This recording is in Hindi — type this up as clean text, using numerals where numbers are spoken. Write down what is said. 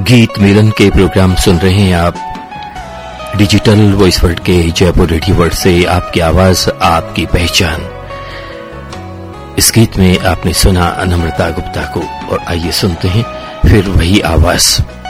गीत मिलन के प्रोग्राम सुन रहे हैं आप डिजिटल वॉइस वर्ल्ड के जयपुर रेडियो वर्ल्ड से। आपकी आवाज आपकी पहचान। इस गीत में आपने सुना नम्रता गुप्ता को, और आइए सुनते हैं फिर वही आवाज।